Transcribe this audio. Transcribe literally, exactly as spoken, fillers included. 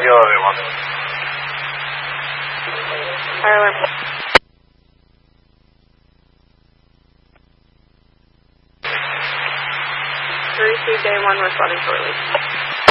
Kilo everyone. Fire alarm. Three two day one responding for release.